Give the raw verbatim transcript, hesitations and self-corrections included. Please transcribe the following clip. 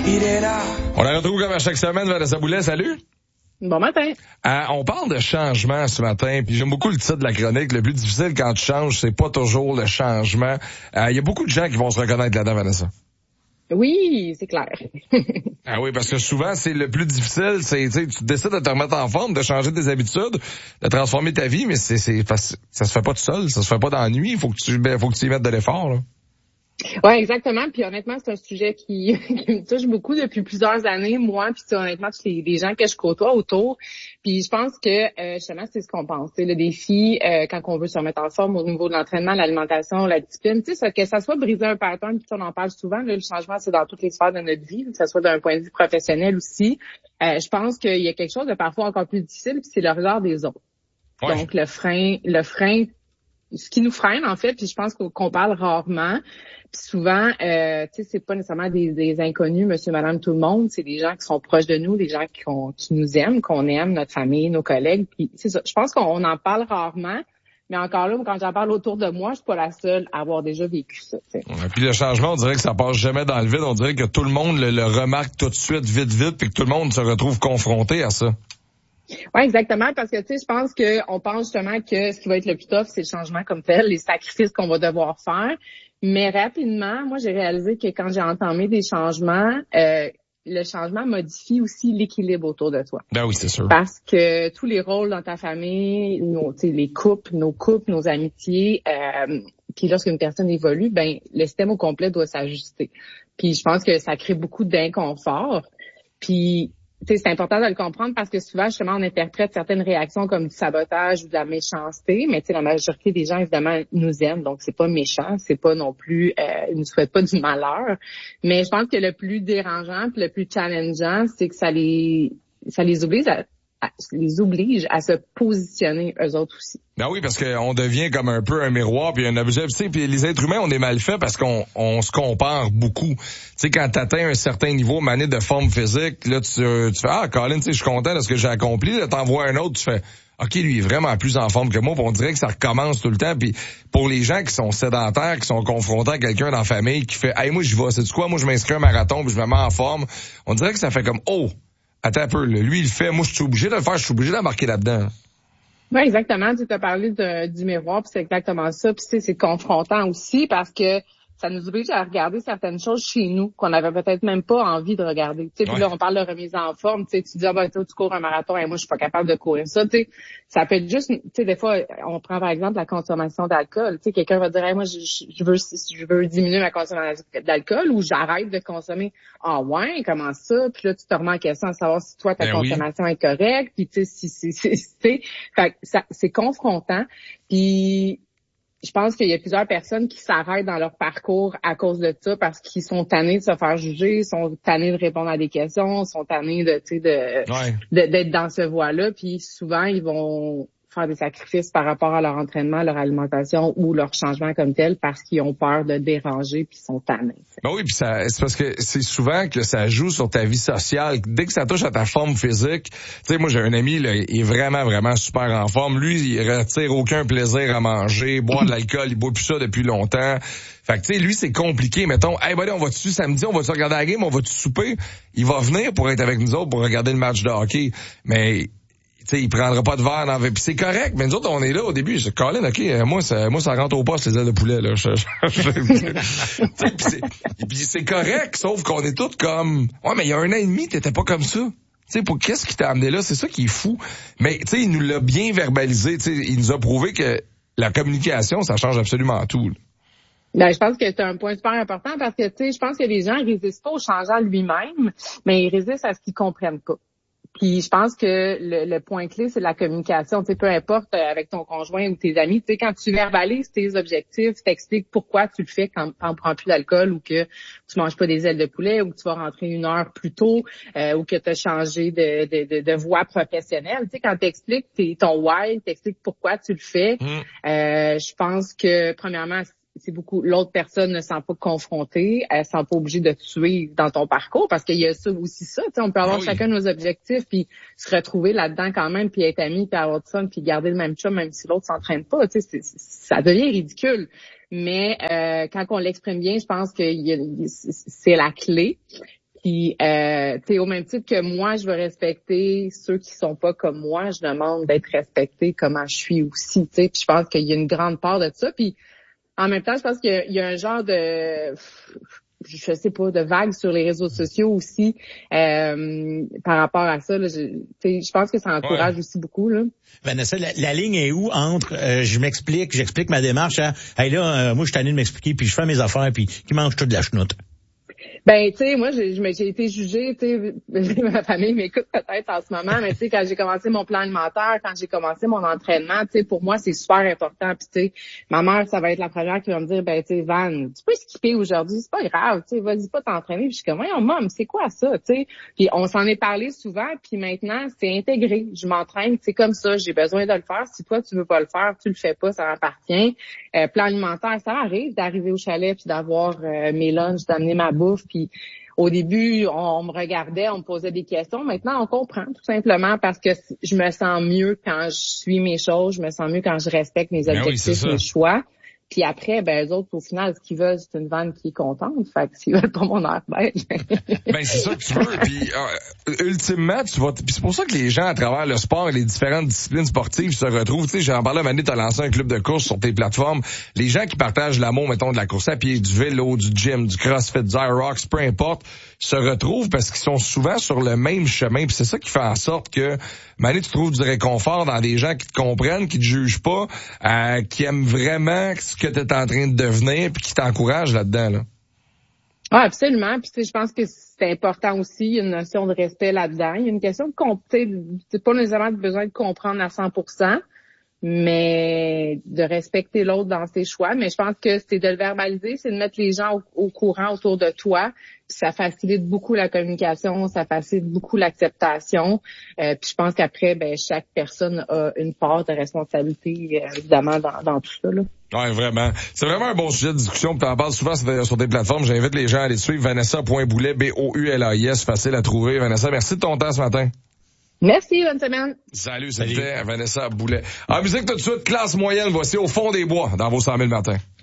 il est là. On la retrouve comme à chaque semaine, Vanessa Boulet, salut. Bon matin. Euh, on parle de changement ce matin, puis j'aime beaucoup le titre de la chronique. Le plus difficile quand tu changes, c'est pas toujours le changement. Il euh, y a beaucoup de gens qui vont se reconnaître là-dedans, Vanessa. Oui, c'est clair. Ah oui, parce que souvent, c'est le plus difficile, c'est, tu sais, tu décides de te remettre en forme, de changer tes habitudes, de transformer ta vie, mais c'est, c'est, ça se fait pas tout seul, ça se fait pas dans la nuit, il faut que tu, ben, faut que tu y mettes de l'effort, là. Ouais, exactement. Puis honnêtement, c'est un sujet qui, qui me touche beaucoup depuis plusieurs années, moi, puis honnêtement, tous les, les gens que je côtoie autour. Puis je pense que euh, justement, c'est ce qu'on pense. C'est le défi euh, quand on veut se remettre en forme au niveau de l'entraînement, l'alimentation, la discipline. Tu sais, que ça soit briser un pattern, puis on en parle souvent. Là, le changement, c'est dans toutes les sphères de notre vie, que ce soit d'un point de vue professionnel aussi. Euh, je pense qu'il y a quelque chose de parfois encore plus difficile, puis c'est le regard des autres. Ouais. Donc le frein, le frein. Ce qui nous freine, en fait, puis je pense qu'on, qu'on parle rarement. Puis souvent, euh, tu sais, c'est pas nécessairement des, des inconnus, monsieur, madame, tout le monde. C'est des gens qui sont proches de nous, des gens qui, ont, qui nous aiment, qu'on aime, notre famille, nos collègues. Puis c'est ça. Je pense qu'on en parle rarement. Mais encore là, quand j'en parle autour de moi, je suis pas la seule à avoir déjà vécu ça. Ouais, puis le changement, on dirait que ça passe jamais dans le vide. On dirait que tout le monde le, le remarque tout de suite, vite, vite, puis que tout le monde se retrouve confronté à ça. Oui, exactement, parce que tu sais, je pense que on pense justement que ce qui va être le plus tough, c'est le changement comme tel, les sacrifices qu'on va devoir faire. Mais rapidement, moi, j'ai réalisé que quand j'ai entamé des changements, euh, le changement modifie aussi l'équilibre autour de toi. Ben oui, c'est sûr. Parce que tous les rôles dans ta famille, nos, tu sais, les couples, nos couples, nos amitiés, euh, puis lorsqu'une personne évolue, ben le système au complet doit s'ajuster. Puis je pense que ça crée beaucoup d'inconfort. Puis tu sais, c'est important de le comprendre parce que souvent, justement, on interprète certaines réactions comme du sabotage ou de la méchanceté, mais tu sais, la majorité des gens, évidemment, nous aiment, donc c'est pas méchant, c'est pas non plus, euh, ils nous souhaitent pas du malheur. Mais je pense que le plus dérangeant, puis le plus challengeant, c'est que ça les, ça les oblige à, à les oblige à se positionner eux autres aussi. Ben oui, parce qu'on devient comme un peu un miroir puis un objet. Tu sais, puis les êtres humains, on est mal faits parce qu'on on se compare beaucoup. Tu sais, quand t'atteins un certain niveau, mané de forme physique, là, tu, tu fais, ah, Colin, tu sais, je suis content de ce que j'ai accompli. Là, t'envoies un autre, tu fais, OK, lui, il est vraiment plus en forme que moi. Puis on dirait que ça recommence tout le temps. Puis pour les gens qui sont sédentaires, qui sont confrontés à quelqu'un dans la famille qui fait, hey, moi, j'y vais. C'est quoi? Moi, je m'inscris à un marathon puis je me mets en forme. On dirait que ça fait comme, oh, attends un peu, là. Lui, il le fait. Moi, je suis obligé de le faire. Je suis obligé d'embarquer là-dedans. Oui, exactement. Tu as parlé de, du miroir, puis c'est exactement ça. Puis tu sais, c'est confrontant aussi parce que ça nous oblige à regarder certaines choses chez nous qu'on avait peut-être même pas envie de regarder. Tu sais, puis ouais. Là, on parle de remise en forme. Tu sais, tu dis, ah ben, tu cours un marathon et moi, je suis pas capable de courir ça. Tu sais, ça peut être juste, tu sais, des fois, on prend par exemple la consommation d'alcool. Tu sais, quelqu'un va dire, hey, moi, je, je veux, je veux diminuer ma consommation d'alcool ou j'arrête de consommer. Ah ouais, comment ça? Puis là, tu te remets en question à savoir si toi, ta ben consommation oui. est correcte. Puis tu sais, si, si, si, tu sais, fait que ça, c'est confrontant. Puis je pense qu'il y a plusieurs personnes qui s'arrêtent dans leur parcours à cause de ça parce qu'ils sont tannés de se faire juger, sont tannés de répondre à des questions, sont tannés de, tu sais, de, ouais. de, d'être dans ce voie-là. Puis souvent, ils vont faire des sacrifices par rapport à leur entraînement, leur alimentation ou leur changement comme tel parce qu'ils ont peur de déranger puis ils sont tannés. Ben oui, puis ça, c'est parce que c'est souvent que ça joue sur ta vie sociale. Dès que ça touche à ta forme physique, tu sais, moi j'ai un ami, là, il est vraiment, vraiment super en forme. Lui, il retire aucun plaisir à manger, boire de l'alcool, il boit plus ça depuis longtemps. Fait que tu sais, lui, c'est compliqué. Mettons, hey, buddy, on va-tu samedi, on va-tu regarder la game, on va-tu souper? Il va venir pour être avec nous autres, pour regarder le match de hockey. Mais tu sais, il prendra pas de verre dans... Puis c'est correct, mais nous autres, on est là au début. Je dis, Colin, OK, moi, ça, moi, ça rentre au poste, les ailes de poulet, là. Je, je, je... puis c'est, puis c'est correct, sauf qu'on est tous comme... Ouais, mais il y a un an et demi, t'étais pas comme ça. Tu sais, pour qu'est-ce qui t'a amené là? C'est ça qui est fou. Mais, tu sais, il nous l'a bien verbalisé. Tu sais, il nous a prouvé que la communication, ça change absolument tout, là. Ben, je pense que c'est un point super important parce que, tu sais, je pense que les gens résistent pas au changement lui-même, mais ils résistent à ce qu'ils comprennent pas. Puis je pense que le, le point clé, c'est la communication. Tu sais, peu importe euh, avec ton conjoint ou tes amis, tu sais, quand tu verbalises tes objectifs, t'expliques pourquoi tu le fais quand tu ne prends plus d'alcool ou que tu manges pas des ailes de poulet ou que tu vas rentrer une heure plus tôt euh, ou que tu as changé de, de, de, de voie professionnelle. Tu sais, quand tu expliques ton why, tu expliques pourquoi tu le fais, mmh. euh, je pense que premièrement, c'est beaucoup, l'autre personne ne sent pas confrontée, elle ne sent pas obligée de te suivre dans ton parcours parce qu'il y a ça aussi ça, tu sais, on peut avoir oui. chacun nos objectifs puis se retrouver là-dedans quand même puis être amis puis avoir du fun puis garder le même chum même si l'autre s'entraîne pas, tu sais, c'est, c'est, ça devient ridicule. Mais euh, quand on l'exprime bien, je pense que y a, c'est la clé. Puis, euh, tu sais, au même titre que moi, je veux respecter ceux qui sont pas comme moi, je demande d'être respectée comment je suis aussi, tu sais. Puis je pense qu'il y a une grande part de ça. Puis en même temps, je pense qu'il y a, il y a un genre de, je sais pas, de vague sur les réseaux sociaux aussi euh, par rapport à ça. Là, je, je pense que ça encourage ouais. aussi beaucoup. Là. Vanessa, la, la ligne est où entre euh, je m'explique, j'explique ma démarche à hey là, euh, moi je suis tanné de m'expliquer, puis je fais mes affaires, puis qui mange tout de la chenoute? Ben, tu sais, moi, j'ai, j'ai été jugée, tu sais, ma famille m'écoute peut-être en ce moment, mais tu sais, quand j'ai commencé mon plan alimentaire, quand j'ai commencé mon entraînement, tu sais, pour moi, c'est super important. Puis, tu sais, ma mère, ça va être la première qui va me dire, ben, tu sais, Van, tu peux skipper aujourd'hui, c'est pas grave, tu sais, vas-y pas t'entraîner. Puis, je suis comme, voyons, maman, c'est quoi ça, tu sais? Puis, on s'en est parlé souvent, puis maintenant, c'est intégré. Je m'entraîne, c'est comme ça, j'ai besoin de le faire. Si toi, tu veux pas le faire, tu le fais pas, ça m'appartient. Euh, plan alimentaire, ça arrive d'arriver au chalet puis d'avoir euh, mes lunchs, d'amener ma bouffe. Puis au début, on, on me regardait, on me posait des questions. Maintenant, on comprend tout simplement parce que je me sens mieux quand je suis mes choses, je me sens mieux quand je respecte mes objectifs, oui, mes choix. Puis après, ben, eux autres, au final, ce qu'ils veulent, c'est une vanne qui est contente. Fait que s'ils veulent pas mon air bête. Ben, c'est ça que tu veux. Puis, euh, ultimement, tu vas, puis c'est pour ça que les gens, à travers le sport et les différentes disciplines sportives, se retrouvent. Tu sais, j'en parlais, Mané, t'as lancé un club de course sur tes plateformes. Les gens qui partagent l'amour, mettons, de la course à pied, du vélo, du gym, du crossfit, du Aerox, peu importe, se retrouvent parce qu'ils sont souvent sur le même chemin. Puis c'est ça qui fait en sorte que, Mané, tu trouves du réconfort dans des gens qui te comprennent, qui te jugent pas, euh, qui aiment vraiment ce que tu es en train de devenir puis qui t'encouragent là-dedans, là. Ah, absolument. Puis tu sais, je pense que c'est important aussi, il y a une notion de respect là-dedans. Il y a une question de tu sais, pas nécessairement besoin de comprendre à cent pour cent, mais de respecter l'autre dans ses choix. Mais je pense que c'est de le verbaliser, c'est de mettre les gens au, au courant autour de toi. Puis ça facilite beaucoup la communication, ça facilite beaucoup l'acceptation. Euh, puis je pense qu'après, ben chaque personne a une part de responsabilité, euh, évidemment, dans, dans tout ça, là. Ouais, vraiment. C'est vraiment un bon sujet de discussion. Tu en parles souvent sur des plateformes. J'invite les gens à aller te suivre. Vanessa point Boulet, B O U L A I S, facile à trouver. Vanessa, merci de ton temps ce matin. Merci, bonne semaine. Salut, c'était Vanessa Boulet. En musique tout de suite, classe moyenne, voici Au fond des bois dans vos cent mille matins.